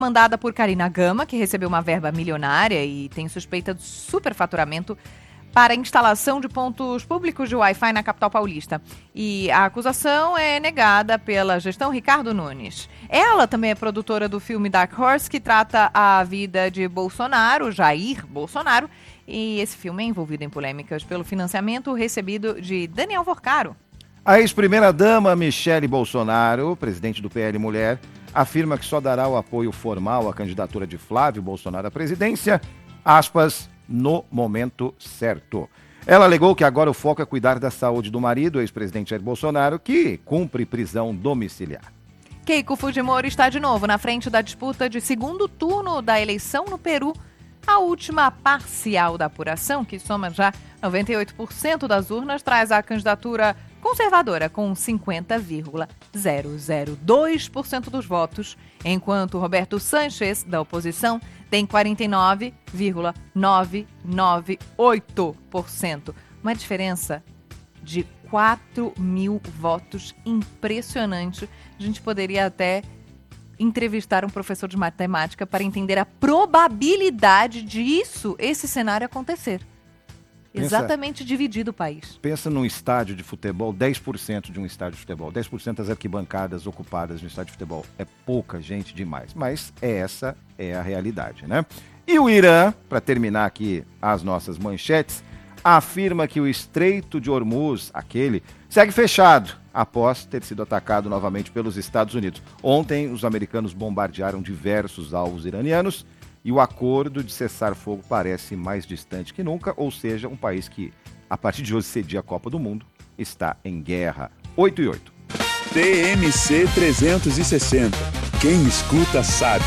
Mandada por Karina Gama, que recebeu uma verba milionária e tem suspeita de superfaturamento para a instalação de pontos públicos de Wi-Fi na capital paulista. E a acusação é negada pela gestão Ricardo Nunes. Ela também é produtora do filme Dark Horse, que trata a vida de Bolsonaro, Jair Bolsonaro, e esse filme é envolvido em polêmicas pelo financiamento recebido de Daniel Vorcaro. A ex-primeira-dama Michele Bolsonaro, presidente do PL Mulher, afirma que só dará o apoio formal à candidatura de Flávio Bolsonaro à presidência, aspas, no momento certo. Ela alegou que agora o foco é cuidar da saúde do marido, o ex-presidente Jair Bolsonaro, que cumpre prisão domiciliar. Keiko Fujimori está de novo na frente da disputa de segundo turno da eleição no Peru. A última parcial da apuração, que soma já 98% das urnas, traz a candidatura conservadora com 50,002% dos votos, enquanto Roberto Sanches, da oposição, tem 49,998%. Uma diferença de 4 mil votos impressionante. A gente poderia até entrevistar um professor de matemática para entender a probabilidade disso, esse cenário acontecer. Exatamente dividido o país. Pensa num estádio de futebol, 10% de um estádio de futebol, 10% das arquibancadas ocupadas no estádio de futebol. É pouca gente demais, mas essa é a realidade, né? E o Irã, para terminar aqui as nossas manchetes, afirma que o Estreito de Hormuz, aquele, segue fechado após ter sido atacado novamente pelos Estados Unidos. Ontem, os americanos bombardearam diversos alvos iranianos e o acordo de cessar-fogo parece mais distante que nunca, ou seja, um país que, a partir de hoje, cedia a Copa do Mundo, está em guerra. 8 e 8. TMC 360. Quem escuta sabe.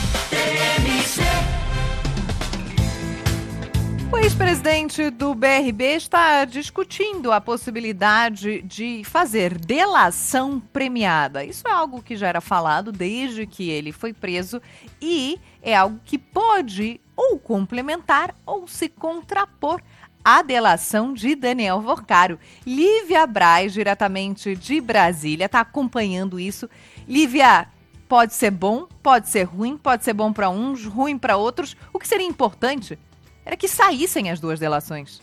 O ex-presidente do BRB está discutindo a possibilidade de fazer delação premiada. Isso é algo que já era falado desde que ele foi preso e é algo que pode ou complementar ou se contrapor à delação de Daniel Vorcaro. Lívia Braz, diretamente de Brasília, está acompanhando isso. Lívia, pode ser bom, pode ser ruim, pode ser bom para uns, ruim para outros. O que seria importante era que saíssem as duas delações.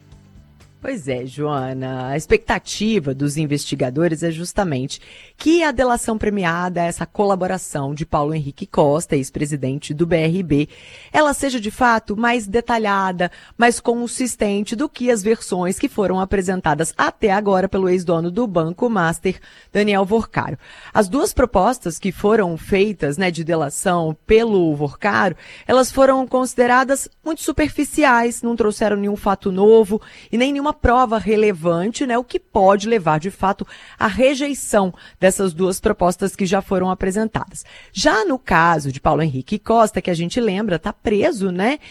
Pois é, Joana, a expectativa dos investigadores é justamente que a delação premiada, essa colaboração de Paulo Henrique Costa, ex-presidente do BRB, ela seja de fato mais detalhada, mais consistente do que as versões que foram apresentadas até agora pelo ex-dono do Banco Master, Daniel Vorcaro. As duas propostas que foram feitas, de delação pelo Vorcaro, elas foram consideradas muito superficiais, não trouxeram nenhum fato novo e nem nenhuma prova relevante, o que pode levar, de fato, à rejeição dessas duas propostas que já foram apresentadas. Já no caso de Paulo Henrique Costa, que a gente lembra, está preso,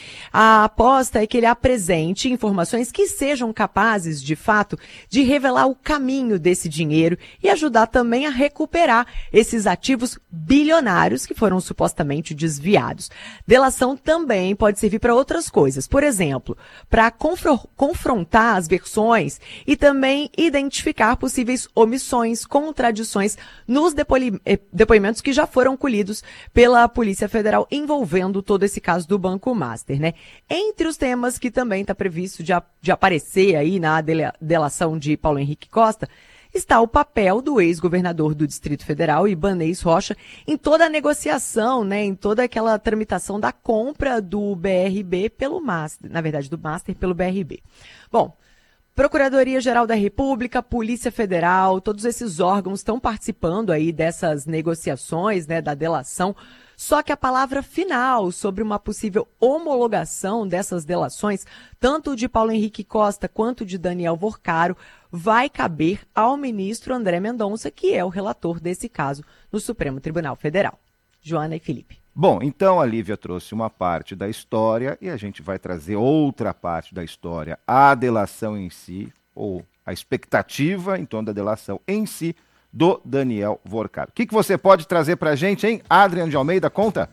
A aposta é que ele apresente informações que sejam capazes, de fato, de revelar o caminho desse dinheiro e ajudar também a recuperar esses ativos bilionários que foram supostamente desviados. Delação também pode servir para outras coisas. Por exemplo, para confrontar as versões e também identificar possíveis omissões, contradições nos depoimentos que já foram colhidos pela Polícia Federal envolvendo todo esse caso do Banco Master, Entre os temas que também está previsto de aparecer aí na delação de Paulo Henrique Costa, está o papel do ex-governador do Distrito Federal, Ibanez Rocha, em toda a negociação, em toda aquela tramitação da compra do BRB pelo Master, na verdade, do Master pelo BRB. Bom, Procuradoria-Geral da República, Polícia Federal, todos esses órgãos estão participando aí dessas negociações, da delação. Só que a palavra final sobre uma possível homologação dessas delações, tanto de Paulo Henrique Costa quanto de Daniel Vorcaro, vai caber ao ministro André Mendonça, que é o relator desse caso no Supremo Tribunal Federal. Joana e Felipe. Bom, então a Lívia trouxe uma parte da história e a gente vai trazer outra parte da história, a delação em si, ou a expectativa em torno da delação em si do Daniel Vorcaro. O que você pode trazer para a gente, hein? Adriano de Almeida, conta.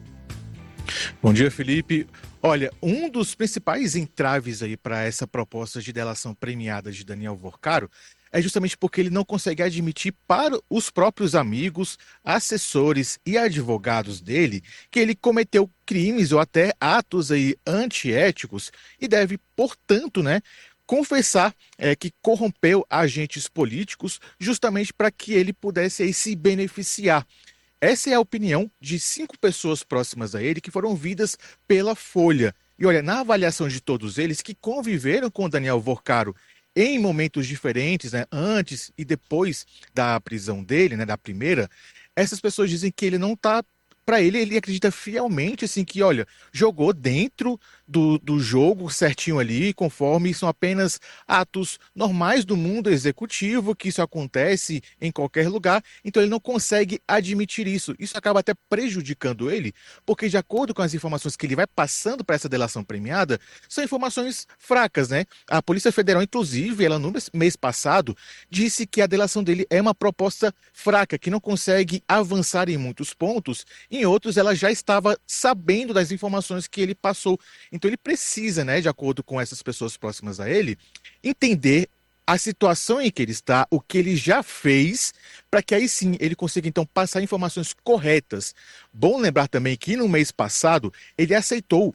Bom dia, Felipe. Olha, um dos principais entraves aí para essa proposta de delação premiada de Daniel Vorcaro é justamente porque ele não consegue admitir para os próprios amigos, assessores e advogados dele que ele cometeu crimes ou até atos aí antiéticos e deve, portanto, né, confessar que corrompeu agentes políticos justamente para que ele pudesse aí se beneficiar. Essa é a opinião de 5 pessoas próximas a ele que foram ouvidas pela Folha. E olha, na avaliação de todos eles que conviveram com Daniel Vorcaro em momentos diferentes, né, antes e depois da prisão dele, né, da primeira, essas pessoas dizem que ele não está... Para ele acredita fielmente assim, que, olha, jogou dentro do jogo certinho ali, conforme são apenas atos normais do mundo executivo, que isso acontece em qualquer lugar, então ele não consegue admitir isso. Isso acaba até prejudicando ele, porque de acordo com as informações que ele vai passando para essa delação premiada, são informações fracas, né? A Polícia Federal, inclusive, ela no mês passado, disse que a delação dele é uma proposta fraca, que não consegue avançar em muitos pontos. Em outros, ela já estava sabendo das informações que ele passou. Então, ele precisa, né, de acordo com essas pessoas próximas a ele, entender a situação em que ele está, o que ele já fez, para que aí sim ele consiga, então, passar informações corretas. Bom lembrar também que no mês passado, ele aceitou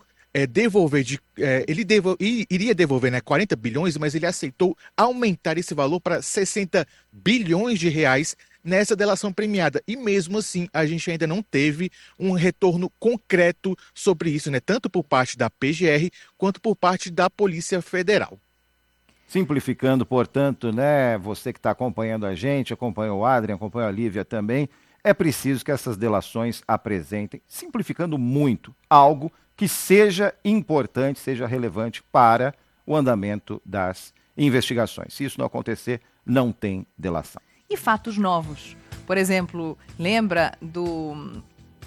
iria devolver, né, 40 bilhões, mas ele aceitou aumentar esse valor para 60 bilhões de reais nessa delação premiada. E mesmo assim, a gente ainda não teve um retorno concreto sobre isso, né, tanto por parte da PGR quanto por parte da Polícia Federal. Simplificando, portanto, né, você que está acompanhando a gente, acompanha o Adrian, acompanha a Lívia também, é preciso que essas delações apresentem, simplificando muito, algo que seja importante, seja relevante para o andamento das investigações. Se isso não acontecer, não tem delação. E fatos novos. Por exemplo, lembra do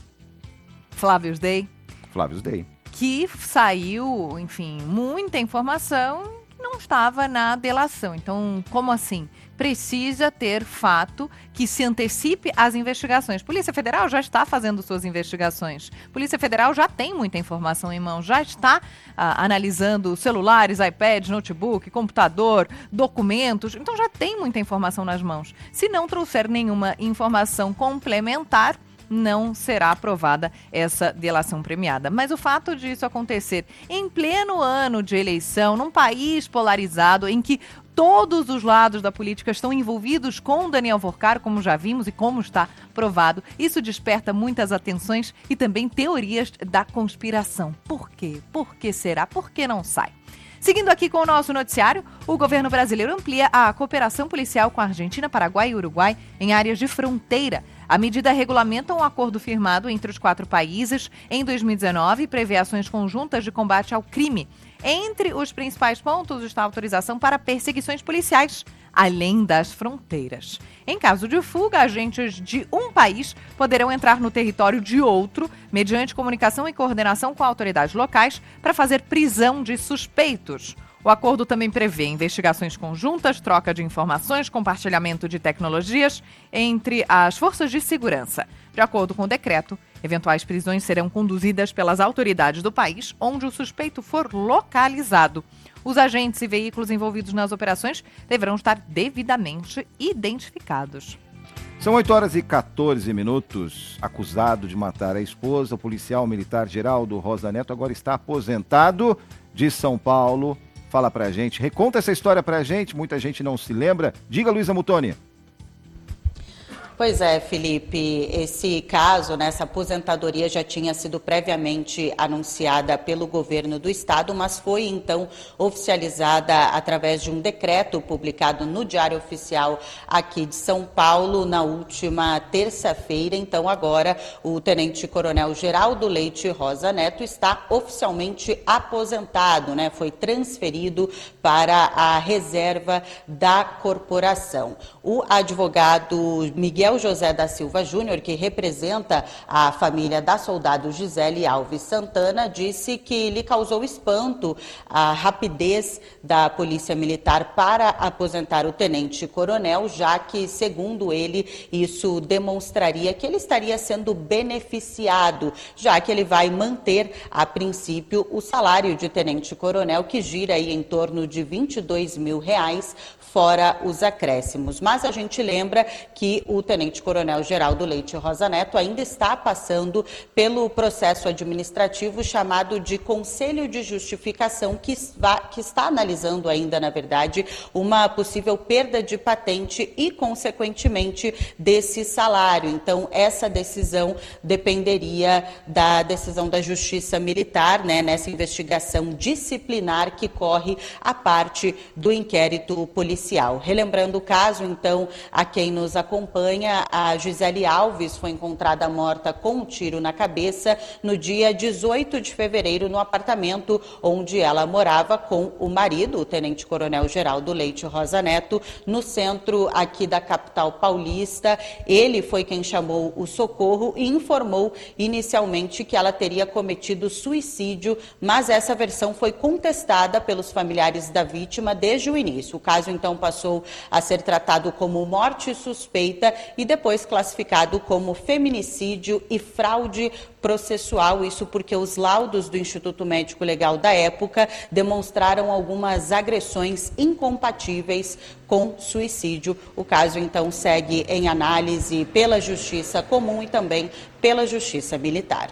Flávio Day? Flávio Day. Que saiu, enfim, muita informação que não estava na delação. Então, como assim? Precisa ter fato que se antecipe às investigações. Polícia Federal já está fazendo suas investigações. Polícia Federal já tem muita informação em mão, já está analisando celulares, iPads, notebook, computador, documentos. Então já tem muita informação nas mãos. Se não trouxer nenhuma informação complementar, não será aprovada essa delação premiada. Mas o fato disso acontecer em pleno ano de eleição, num país polarizado, em que todos os lados da política estão envolvidos com Daniel Vorcaro, como já vimos e como está provado, isso desperta muitas atenções e também teorias da conspiração. Por quê? Por que será? Por que não sai? Seguindo aqui com o nosso noticiário, o governo brasileiro amplia a cooperação policial com a Argentina, Paraguai e Uruguai em áreas de fronteira. A medida regulamenta um acordo firmado entre os 4 países em 2019 e prevê ações conjuntas de combate ao crime. Entre os principais pontos está a autorização para perseguições policiais, além das fronteiras. Em caso de fuga, agentes de um país poderão entrar no território de outro, mediante comunicação e coordenação com autoridades locais, para fazer prisão de suspeitos. O acordo também prevê investigações conjuntas, troca de informações, compartilhamento de tecnologias entre as forças de segurança. De acordo com o decreto, eventuais prisões serão conduzidas pelas autoridades do país onde o suspeito for localizado. Os agentes e veículos envolvidos nas operações deverão estar devidamente identificados. São 8h14. Acusado de matar a esposa, o policial militar Geraldo Rosa Neto agora está aposentado de São Paulo. Fala pra gente, reconta essa história pra gente, muita gente não se lembra. Diga, Luísa Mutoni. Pois é, Felipe, esse caso, né, essa aposentadoria já tinha sido previamente anunciada pelo governo do estado, mas foi então oficializada através de um decreto publicado no Diário Oficial aqui de São Paulo na última terça-feira. Então agora o tenente-coronel Geraldo Leite Rosa Neto está oficialmente aposentado, né? Foi transferido para a reserva da corporação. O advogado Miguel Miguel José da Silva Júnior, que representa a família da soldado Gisele Alves Santana, disse que lhe causou espanto a rapidez da Polícia Militar para aposentar o tenente-coronel, já que, segundo ele, isso demonstraria que ele estaria sendo beneficiado, já que ele vai manter, a princípio, o salário de tenente-coronel, que gira aí em torno de R$22 mil, fora os acréscimos. Mas a gente lembra que o tenente-coronel Geraldo Leite Rosa Neto ainda está passando pelo processo administrativo chamado de Conselho de Justificação, que está analisando ainda, na verdade, uma possível perda de patente e, consequentemente, desse salário. Então, essa decisão dependeria da decisão da Justiça Militar, né, nessa investigação disciplinar que corre a parte do inquérito policial. Relembrando o caso, então, a quem nos acompanha, a Gisele Alves foi encontrada morta com um tiro na cabeça no dia 18 de fevereiro no apartamento onde ela morava com o marido, o tenente-coronel Geraldo Leite Rosa Neto, no centro aqui da capital paulista. Ele foi quem chamou o socorro e informou inicialmente que ela teria cometido suicídio, mas essa versão foi contestada pelos familiares da vítima desde o início. O caso, então, passou a ser tratado como morte suspeita e depois classificado como feminicídio e fraude processual, isso porque os laudos do Instituto Médico Legal da época demonstraram algumas agressões incompatíveis com suicídio. O caso, então, segue em análise pela Justiça Comum e também pela Justiça Militar.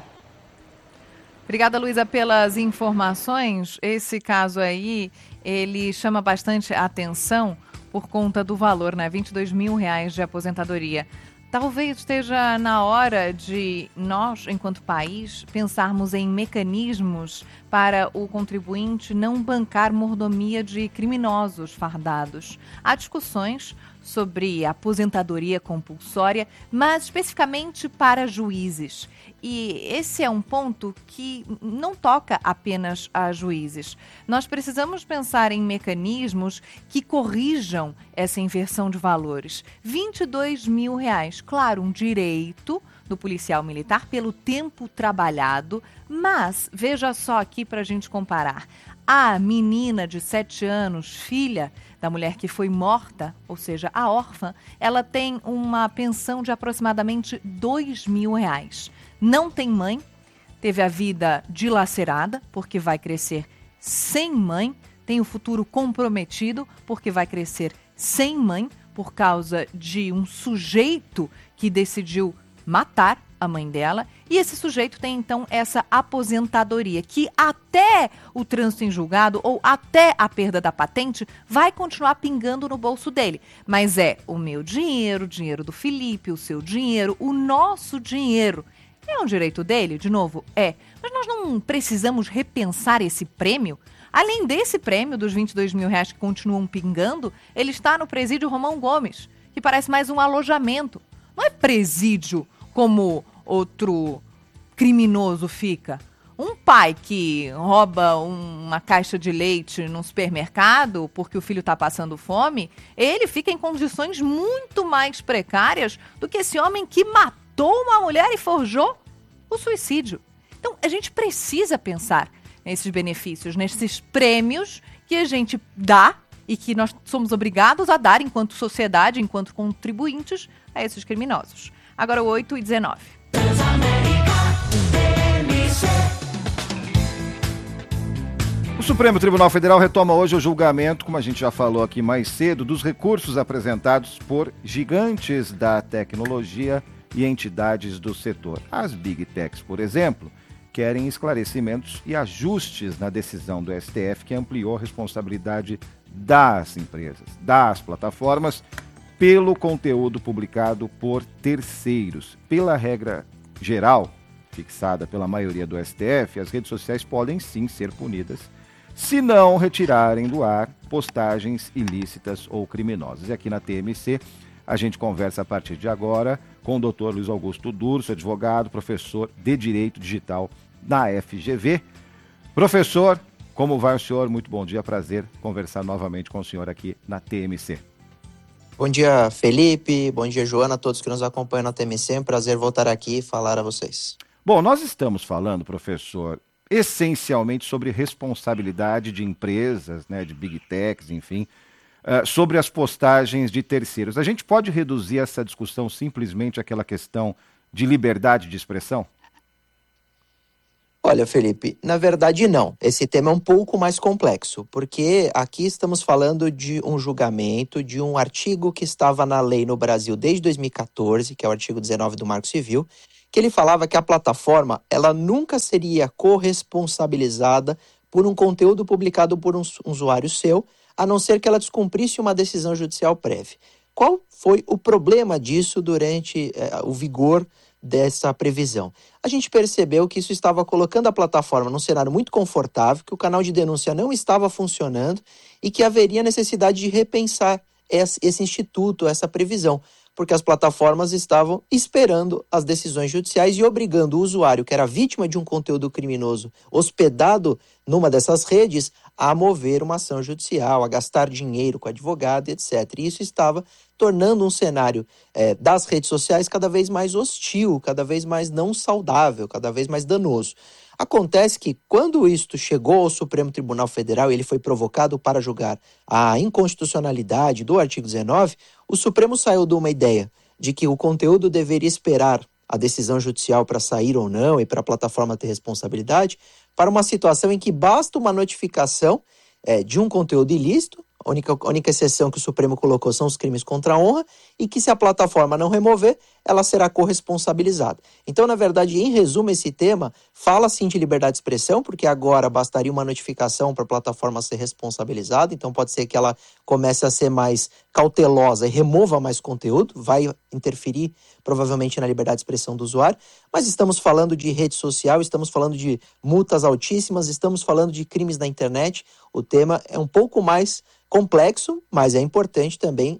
Obrigada, Luísa, pelas informações. Esse caso aí, ele chama bastante atenção por conta do valor, né? R$22 mil de aposentadoria. Talvez esteja na hora de nós, enquanto país, pensarmos em mecanismos para o contribuinte não bancar mordomia de criminosos fardados. Há discussões sobre aposentadoria compulsória, mas especificamente para juízes. E esse é um ponto que não toca apenas a juízes. Nós precisamos pensar em mecanismos que corrijam essa inversão de valores. R$22 mil, claro, um direito do policial militar pelo tempo trabalhado, mas veja só aqui para a gente comparar. A menina de 7 anos, filha da mulher que foi morta, ou seja, a órfã, ela tem uma pensão de aproximadamente R$2 mil. Não tem mãe, teve a vida dilacerada, porque vai crescer sem mãe, tem o futuro comprometido, porque vai crescer sem mãe, por causa de um sujeito que decidiu matar a mãe dela, e esse sujeito tem então essa aposentadoria que até o trânsito em julgado ou até a perda da patente vai continuar pingando no bolso dele. Mas é o meu dinheiro, o dinheiro do Felipe, o seu dinheiro, o nosso dinheiro. É um direito dele? De novo, é. Mas nós não precisamos repensar esse prêmio? Além desse prêmio dos R$22 mil que continuam pingando, ele está no presídio Romão Gomes, que parece mais um alojamento. Não é presídio como outro criminoso fica. Um pai que rouba uma caixa de leite num supermercado porque o filho está passando fome, ele fica em condições muito mais precárias do que esse homem que matou uma mulher e forjou o suicídio. Então, a gente precisa pensar nesses benefícios, nesses prêmios que a gente dá e que nós somos obrigados a dar enquanto sociedade, enquanto contribuintes a esses criminosos. Agora 8h19. O Supremo Tribunal Federal retoma hoje o julgamento, como a gente já falou aqui mais cedo, dos recursos apresentados por gigantes da tecnologia e entidades do setor. As Big Techs, por exemplo, querem esclarecimentos e ajustes na decisão do STF que ampliou a responsabilidade das empresas, das plataformas, pelo conteúdo publicado por terceiros. Pela regra geral, fixada pela maioria do STF, as redes sociais podem sim ser punidas se não retirarem do ar postagens ilícitas ou criminosas. E aqui na TMC, a gente conversa a partir de agora com o Dr. Luiz Augusto Durso, advogado, professor de Direito Digital na FGV. Professor, como vai o senhor? Muito bom dia, prazer conversar novamente com o senhor aqui na TMC. Bom dia, Felipe. Bom dia, Joana, a todos que nos acompanham na TMC. É um prazer voltar aqui e falar a vocês. Bom, nós estamos falando, professor, essencialmente sobre responsabilidade de empresas, né, de big techs, enfim, sobre as postagens de terceiros. A gente pode reduzir essa discussão simplesmente àquela questão de liberdade de expressão? Olha, Felipe, na verdade não. Esse tema é um pouco mais complexo, porque aqui estamos falando de um julgamento de um artigo que estava na lei no Brasil desde 2014, que é o artigo 19 do Marco Civil, que ele falava que a plataforma ela nunca seria corresponsabilizada por um conteúdo publicado por um usuário seu, a não ser que ela descumprisse uma decisão judicial prévia. Qual foi o problema disso durante o vigor dessa previsão? A gente percebeu que isso estava colocando a plataforma num cenário muito confortável, que o canal de denúncia não estava funcionando e que haveria necessidade de repensar esse instituto, essa previsão, porque as plataformas estavam esperando as decisões judiciais e obrigando o usuário, que era vítima de um conteúdo criminoso hospedado numa dessas redes, a mover uma ação judicial, a gastar dinheiro com advogado, etc. E isso estava tornando um cenário das redes sociais cada vez mais hostil, cada vez mais não saudável, cada vez mais danoso. Acontece que quando isto chegou ao Supremo Tribunal Federal e ele foi provocado para julgar a inconstitucionalidade do artigo 19, o Supremo saiu de uma ideia de que o conteúdo deveria esperar a decisão judicial para sair ou não e para a plataforma ter responsabilidade, para uma situação em que basta uma notificação de um conteúdo ilícito. A única exceção que o Supremo colocou são os crimes contra a honra, e que se a plataforma não remover, ela será corresponsabilizada. Então, na verdade, em resumo, esse tema fala sim de liberdade de expressão, porque agora bastaria uma notificação para a plataforma ser responsabilizada, então pode ser que ela comece a ser mais cautelosa e remova mais conteúdo, vai interferir provavelmente na liberdade de expressão do usuário, mas estamos falando de rede social, estamos falando de multas altíssimas, estamos falando de crimes na internet. O tema é um pouco mais complexo, mas é importante também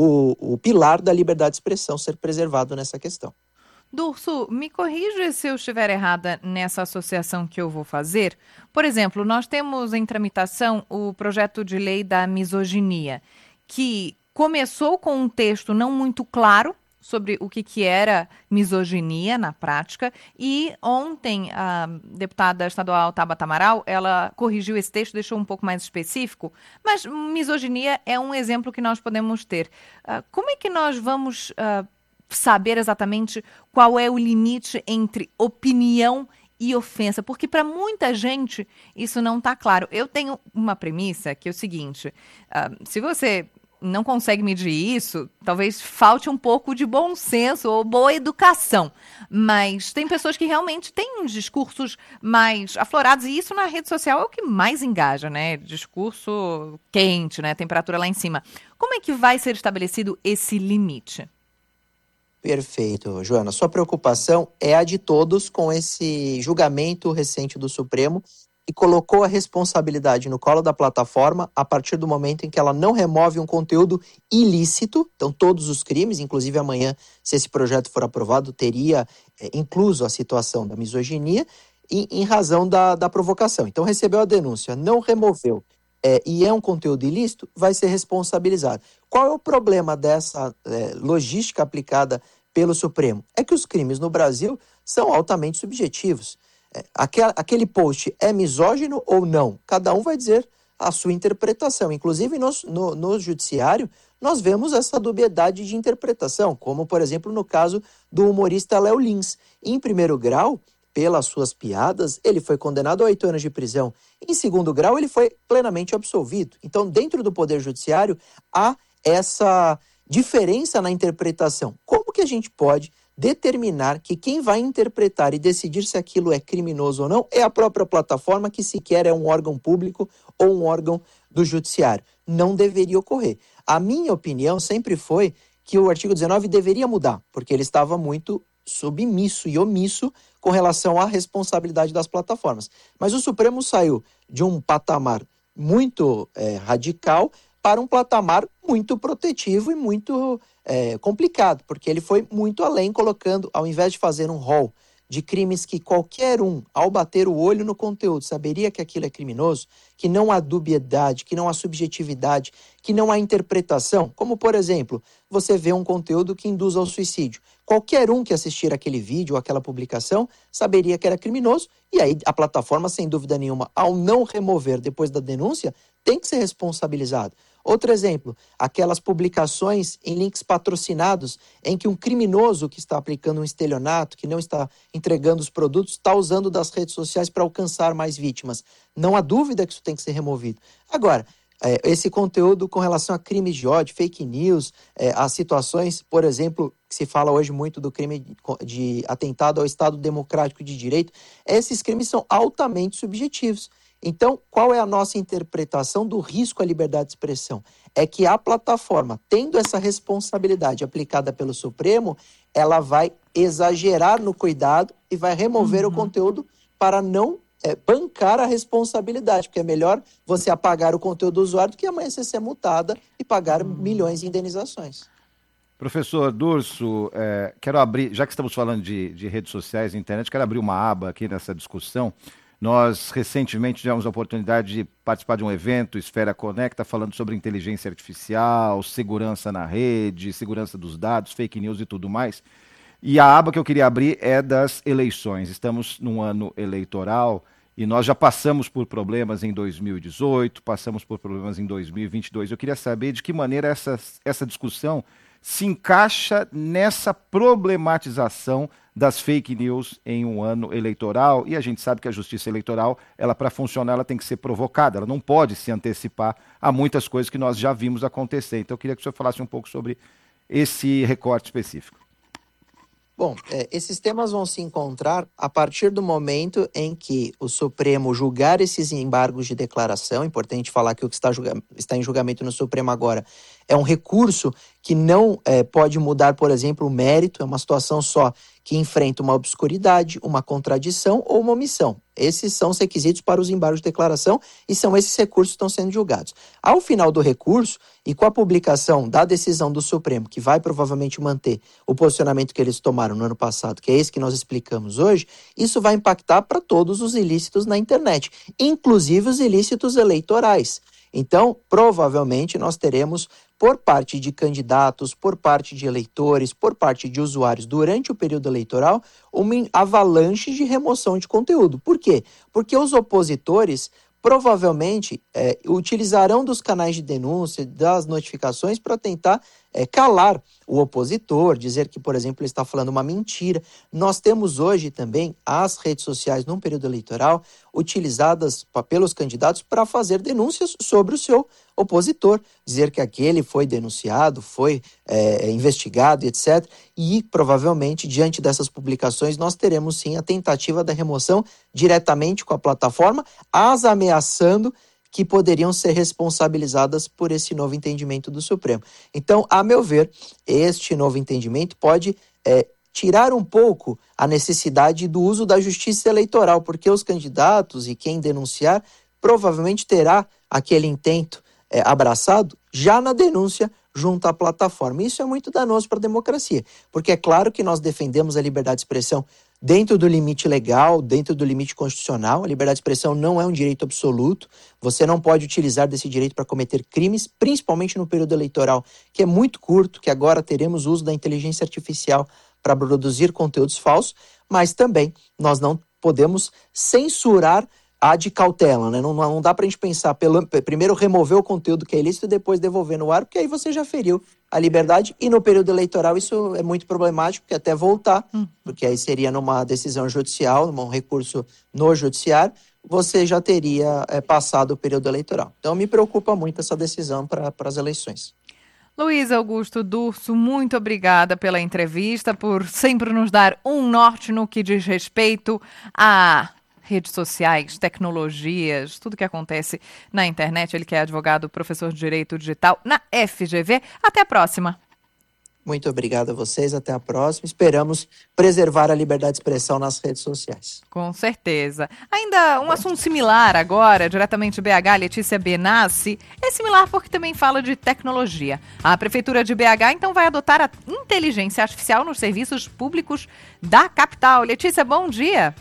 o pilar da liberdade de expressão ser preservado nessa questão. Durso, me corrija se eu estiver errada nessa associação que eu vou fazer. Por exemplo, nós temos em tramitação o projeto de lei da misoginia, que começou com um texto não muito claro sobre o que era misoginia na prática, e ontem a deputada estadual Tabata Amaral, ela corrigiu esse texto, deixou um pouco mais específico, mas misoginia é um exemplo que nós podemos ter. Como é que nós vamos saber exatamente qual é o limite entre opinião e ofensa? Porque para muita gente isso não está claro. Eu tenho uma premissa que é o seguinte, se você não consegue medir isso, talvez falte um pouco de bom senso ou boa educação. Mas tem pessoas que realmente têm discursos mais aflorados, e isso na rede social é o que mais engaja, né? Discurso quente, né? Temperatura lá em cima. Como é que vai ser estabelecido esse limite? Perfeito, Joana. Sua preocupação é a de todos com esse julgamento recente do Supremo, e colocou a responsabilidade no colo da plataforma a partir do momento em que ela não remove um conteúdo ilícito. Então, todos os crimes, inclusive amanhã, se esse projeto for aprovado, teria incluso a situação da misoginia, em razão da provocação. Então, recebeu a denúncia, não removeu, e é um conteúdo ilícito, vai ser responsabilizado. Qual é o problema dessa logística aplicada pelo Supremo? É que os crimes no Brasil são altamente subjetivos. Aquele post é misógino ou não? Cada um vai dizer a sua interpretação. Inclusive, no judiciário, nós vemos essa dubiedade de interpretação, como, por exemplo, no caso do humorista Léo Lins. Em primeiro grau, pelas suas piadas, ele foi condenado a 8 anos de prisão. Em segundo grau, ele foi plenamente absolvido. Então, dentro do Poder Judiciário, há essa diferença na interpretação. Como que a gente pode determinar que quem vai interpretar e decidir se aquilo é criminoso ou não é a própria plataforma, que sequer é um órgão público ou um órgão do judiciário? Não deveria ocorrer. A minha opinião sempre foi que o artigo 19 deveria mudar, porque ele estava muito submisso e omisso com relação à responsabilidade das plataformas. Mas o Supremo saiu de um patamar muito radical para um patamar muito protetivo e muito complicado, porque ele foi muito além, colocando, ao invés de fazer um rol de crimes que qualquer um, ao bater o olho no conteúdo, saberia que aquilo é criminoso, que não há dubiedade, que não há subjetividade, que não há interpretação, como, por exemplo, você vê um conteúdo que induz ao suicídio. Qualquer um que assistir aquele vídeo ou aquela publicação saberia que era criminoso, e aí a plataforma, sem dúvida nenhuma, ao não remover depois da denúncia, tem que ser responsabilizado. Outro exemplo, aquelas publicações em links patrocinados em que um criminoso que está aplicando um estelionato, que não está entregando os produtos, está usando das redes sociais para alcançar mais vítimas. Não há dúvida que isso tem que ser removido. Agora, esse conteúdo com relação a crimes de ódio, fake news, as situações, por exemplo, que se fala hoje muito do crime de atentado ao Estado Democrático de Direito, esses crimes são altamente subjetivos. Então, qual é a nossa interpretação do risco à liberdade de expressão? É que a plataforma, tendo essa responsabilidade aplicada pelo Supremo, ela vai exagerar no cuidado e vai remover o conteúdo para não bancar a responsabilidade, porque é melhor você apagar o conteúdo do usuário do que amanhã você ser multada e pagar milhões de indenizações. Professor Durso, quero abrir, já que estamos falando de redes sociais e internet, quero abrir uma aba aqui nessa discussão. Nós, recentemente, tivemos a oportunidade de participar de um evento, Esfera Conecta, falando sobre inteligência artificial, segurança na rede, segurança dos dados, fake news e tudo mais. E a aba que eu queria abrir é das eleições. Estamos num ano eleitoral e nós já passamos por problemas em 2018, passamos por problemas em 2022. Eu queria saber de que maneira essa discussão se encaixa nessa problematização das fake news em um ano eleitoral, e a gente sabe que a justiça eleitoral, ela para funcionar, ela tem que ser provocada, ela não pode se antecipar a muitas coisas que nós já vimos acontecer. Então eu queria que o senhor falasse um pouco sobre esse recorte específico. Bom, esses temas vão se encontrar a partir do momento em que o Supremo julgar esses embargos de declaração. É importante falar que o que está em julgamento no Supremo agora é um recurso que não pode mudar, por exemplo, o mérito, é uma situação só que enfrenta uma obscuridade, uma contradição ou uma omissão. Esses são os requisitos para os embargos de declaração e são esses recursos que estão sendo julgados. Ao final do recurso, e com a publicação da decisão do Supremo, que vai provavelmente manter o posicionamento que eles tomaram no ano passado, que é esse que nós explicamos hoje, isso vai impactar para todos os ilícitos na internet, inclusive os ilícitos eleitorais. Então, provavelmente, nós teremos, por parte de candidatos, por parte de eleitores, por parte de usuários, durante o período eleitoral, uma avalanche de remoção de conteúdo. Por quê? Porque os opositores provavelmente utilizarão dos canais de denúncia, das notificações, para tentar calar o opositor, dizer que, por exemplo, ele está falando uma mentira. Nós temos hoje também as redes sociais, num período eleitoral, utilizadas pelos candidatos para fazer denúncias sobre o seu opositor, dizer que aquele foi denunciado, foi investigado, etc. E, provavelmente, diante dessas publicações, nós teremos, sim, a tentativa da remoção diretamente com a plataforma, as ameaçando que poderiam ser responsabilizadas por esse novo entendimento do Supremo. Então, a meu ver, este novo entendimento pode tirar um pouco a necessidade do uso da justiça eleitoral, porque os candidatos e quem denunciar provavelmente terá aquele intento abraçado já na denúncia junto à plataforma. Isso é muito danoso para a democracia, porque é claro que nós defendemos a liberdade de expressão dentro do limite legal, dentro do limite constitucional. A liberdade de expressão não é um direito absoluto. Você não pode utilizar desse direito para cometer crimes, principalmente no período eleitoral, que é muito curto, que agora teremos o uso da inteligência artificial para produzir conteúdos falsos, mas também nós não podemos censurar a de cautela, né? Não dá para a gente pensar, primeiro remover o conteúdo que é ilícito e depois devolver no ar, porque aí você já feriu a liberdade, e no período eleitoral isso é muito problemático, porque até voltar, porque aí seria numa decisão judicial, num recurso no judiciário, você já teria passado o período eleitoral. Então me preocupa muito essa decisão para as eleições. Luiz Augusto Durso, muito obrigada pela entrevista, por sempre nos dar um norte no que diz respeito a redes sociais, tecnologias, tudo que acontece na internet. Ele que é advogado, professor de Direito Digital na FGV. Até a próxima. Muito obrigado a vocês, até a próxima. Esperamos preservar a liberdade de expressão nas redes sociais. Com certeza. Ainda um assunto similar agora, diretamente de BH, Letícia Benassi, é similar porque também fala de tecnologia. A Prefeitura de BH, então, vai adotar a inteligência artificial nos serviços públicos da capital. Letícia, bom dia.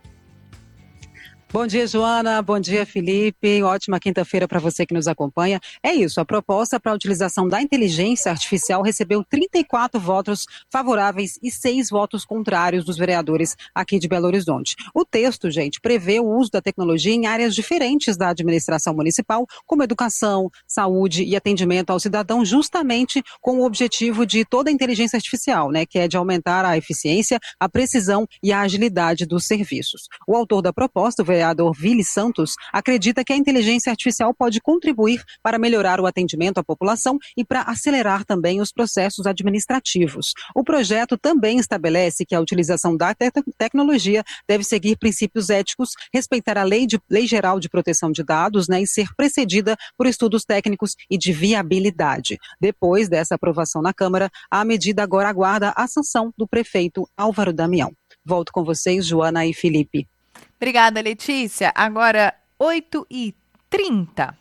Bom dia, Joana. Bom dia, Felipe. Ótima quinta-feira para você que nos acompanha. É isso, a proposta para a utilização da inteligência artificial recebeu 34 votos favoráveis e 6 votos contrários dos vereadores aqui de Belo Horizonte. O texto, gente, prevê o uso da tecnologia em áreas diferentes da administração municipal, como educação, saúde e atendimento ao cidadão, justamente com o objetivo de toda a inteligência artificial, né, que é de aumentar a eficiência, a precisão e a agilidade dos serviços. O autor da proposta, o vereador Vili Santos, acredita que a inteligência artificial pode contribuir para melhorar o atendimento à população e para acelerar também os processos administrativos. O projeto também estabelece que a utilização da tecnologia deve seguir princípios éticos, respeitar a Lei Geral de Proteção de Dados, né, e ser precedida por estudos técnicos e de viabilidade. Depois dessa aprovação na Câmara, a medida agora aguarda a sanção do prefeito Álvaro Damião. Volto com vocês, Joana e Felipe. Obrigada, Letícia. Agora, 8h30.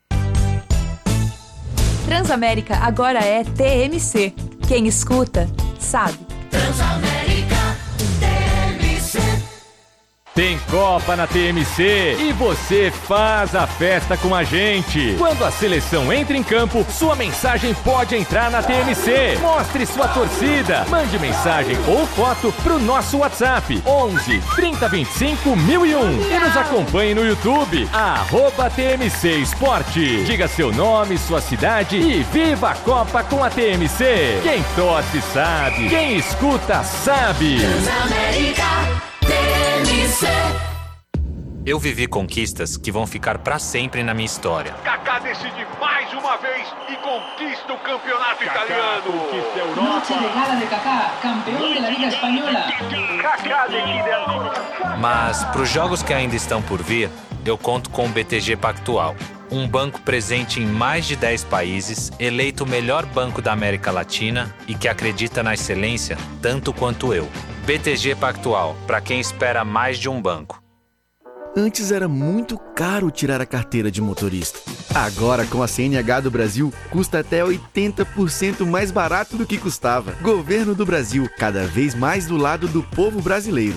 Transamérica agora é TMC. Quem escuta, sabe. Transamérica TMC. Tem Copa na TMC e você faz a festa com a gente. Quando a seleção entra em campo, sua mensagem pode entrar na TMC. Mostre sua torcida. Mande mensagem ou foto pro nosso WhatsApp 11 30 25 1001 e nos acompanhe no YouTube @TMC Esporte. Diga seu nome, sua cidade e viva a Copa com a TMC. Quem torce sabe, quem escuta sabe. Transamérica TMC. Eu vivi conquistas que vão ficar pra sempre na minha história. Kaká decide mais uma vez e conquista o campeonato italiano. Conquista a Europa. Noche de gala de Kaká, campeão da Liga Espanhola. Kaká decide ancora. Mas pros jogos que ainda estão por vir, eu conto com o BTG Pactual. Um banco presente em mais de 10 países, eleito o melhor banco da América Latina e que acredita na excelência tanto quanto eu. BTG Pactual, para quem espera mais de um banco. Antes era muito caro tirar a carteira de motorista. Agora, com a CNH do Brasil, custa até 80% mais barato do que custava. Governo do Brasil, cada vez mais do lado do povo brasileiro.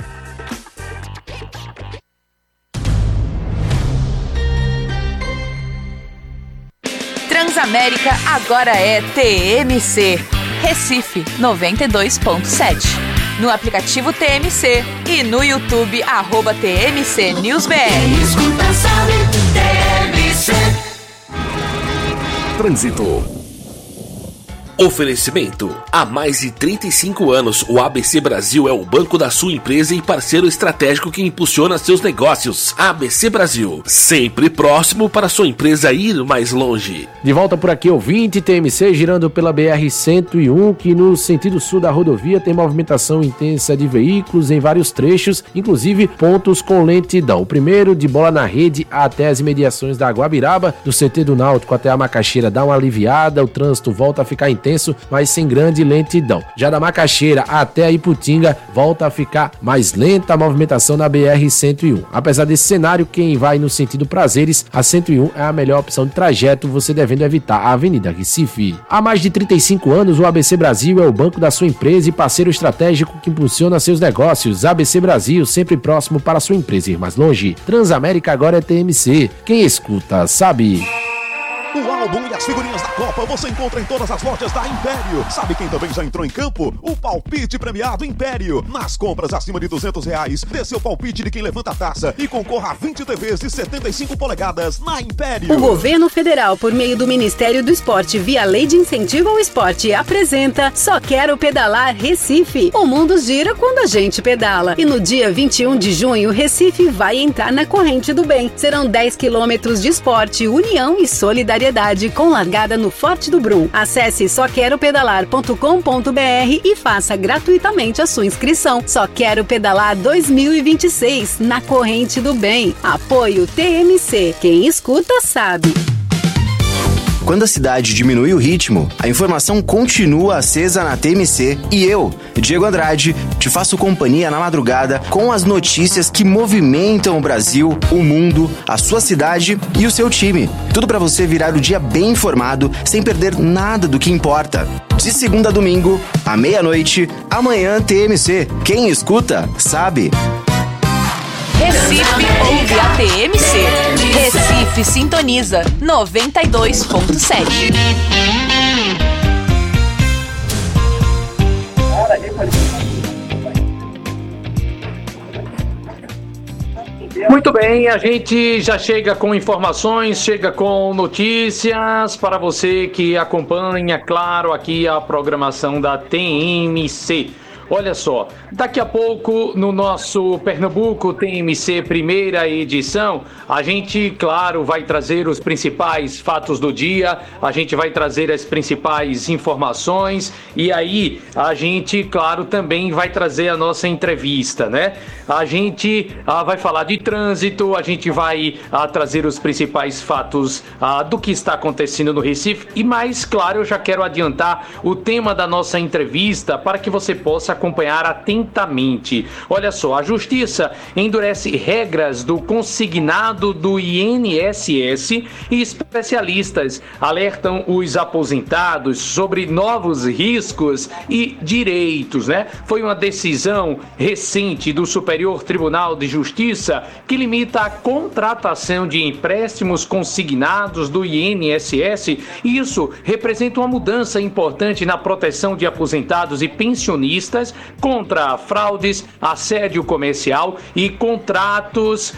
Transamérica agora é TMC. Recife 92.7. No aplicativo TMC e no YouTube @TMC NewsBR. Quem escuta sabe, TMC. Trânsito. Oferecimento. Há mais de 35 anos, o ABC Brasil é o banco da sua empresa e parceiro estratégico que impulsiona seus negócios. ABC Brasil, sempre próximo para sua empresa ir mais longe. De volta por aqui, ouvinte, TMC girando pela BR-101, que no sentido sul da rodovia tem movimentação intensa de veículos em vários trechos, inclusive pontos com lentidão. O primeiro, de Bola na Rede até as imediações da Guabiraba, do CT do Náutico até a Macaxeira dá uma aliviada, o trânsito volta a ficar intenso, mas sem grande lentidão. Já da Macaxeira até a Iputinga volta a ficar mais lenta a movimentação na BR-101. Apesar desse cenário, quem vai no sentido Prazeres, a 101 é a melhor opção de trajeto, você devendo evitar a Avenida Recife. Há mais de 35 anos, o ABC Brasil é o banco da sua empresa e parceiro estratégico que impulsiona seus negócios. ABC Brasil, sempre próximo para sua empresa ir mais longe. Transamérica agora é TMC. Quem escuta, sabe. O álbum e as figurinhas da Copa você encontra em todas as lojas da Império. Sabe quem também já entrou em campo? O palpite premiado Império. Nas compras acima de R$200, dê seu palpite de quem levanta a taça e concorra a 20 TVs de 75 polegadas na Império. O Governo Federal, por meio do Ministério do Esporte, via Lei de Incentivo ao Esporte, apresenta Só Quero Pedalar Recife. O mundo gira quando a gente pedala. E no dia 21 de junho, Recife vai entrar na corrente do bem. Serão 10 quilômetros de esporte, união e solidariedade, com largada no Forte do Brum. Acesse soqueropedalar.com.br e faça gratuitamente a sua inscrição. Só Quero Pedalar 2026, na corrente do bem. Apoio TMC. Quem escuta sabe. Quando a cidade diminui o ritmo, a informação continua acesa na TMC e eu, Diego Andrade, te faço companhia na madrugada com as notícias que movimentam o Brasil, o mundo, a sua cidade e o seu time. Tudo para você virar o dia bem informado, sem perder nada do que importa. De segunda a domingo, à meia-noite, amanhã TMC. Quem escuta, sabe. Recife ouve a TMC. Recife sintoniza 92.7. Muito bem, a gente já chega com informações, chega com notícias para você que acompanha, claro, aqui a programação da TMC. Olha só, daqui a pouco no nosso Pernambuco TMC primeira edição, a gente, claro, vai trazer os principais fatos do dia, a gente vai trazer as principais informações e aí a gente, claro, também vai trazer a nossa entrevista, né? A gente vai falar de trânsito, a gente vai trazer os principais fatos do que está acontecendo no Recife e mais, claro, eu já quero adiantar o tema da nossa entrevista para que você possa acompanhar atentamente. Olha só, a Justiça endurece regras do consignado do INSS e especialistas alertam os aposentados sobre novos riscos e direitos, né? Foi uma decisão recente do Superior Tribunal de Justiça que limita a contratação de empréstimos consignados do INSS e isso representa uma mudança importante na proteção de aposentados e pensionistas contra fraudes, assédio comercial e contratos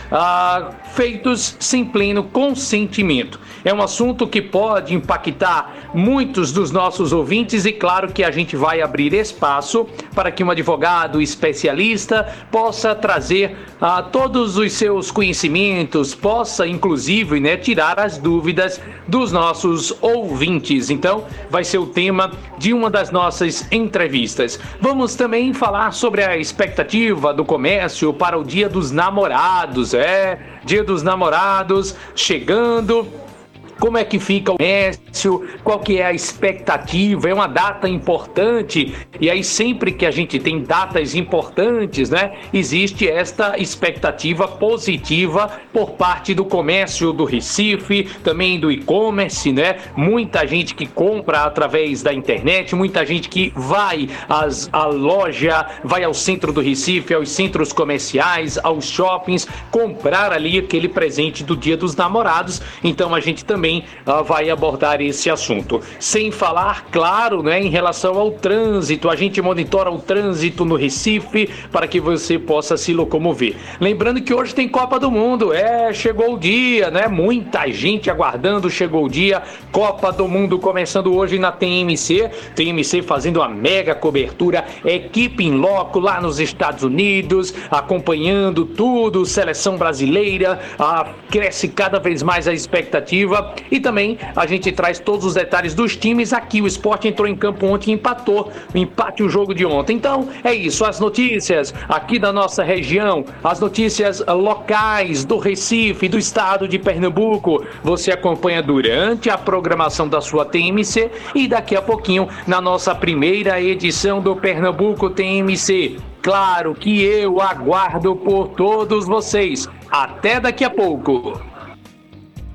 feitos sem pleno consentimento. É um assunto que pode impactar muitos dos nossos ouvintes e claro que a gente vai abrir espaço para que um advogado especialista possa trazer todos os seus conhecimentos, possa inclusive, né, tirar as dúvidas dos nossos ouvintes. Então, vai ser o tema de uma das nossas entrevistas. Vamos também falar sobre a expectativa do comércio para o Dia dos Namorados. Dia dos Namorados chegando. Como é que fica o comércio? Qual que é a expectativa? É uma data importante e aí sempre que a gente tem datas importantes, né, existe esta expectativa positiva por parte do comércio do Recife, também do e-commerce, né? Muita gente que compra através da internet, muita gente que vai à loja, vai ao centro do Recife, aos centros comerciais, aos shoppings, comprar ali aquele presente do Dia dos Namorados. Então a gente também vai abordar esse assunto. Sem falar, claro, né, em relação ao trânsito. A gente monitora o trânsito no Recife para que você possa se locomover. Lembrando que hoje tem Copa do Mundo. Chegou o dia, né? Muita gente aguardando, chegou o dia. Copa do Mundo começando hoje na TMC. TMC fazendo uma mega cobertura. Equipe em loco lá nos Estados Unidos, acompanhando tudo. Seleção brasileira. Cresce cada vez mais a expectativa. E também a gente traz todos os detalhes dos times aqui. O Sport entrou em campo ontem e empatou. Empate o jogo de ontem. Então, é isso. As notícias aqui da nossa região, as notícias locais do Recife, do estado de Pernambuco, você acompanha durante a programação da sua TMC e daqui a pouquinho na nossa primeira edição do Pernambuco TMC. Claro que eu aguardo por todos vocês. Até daqui a pouco.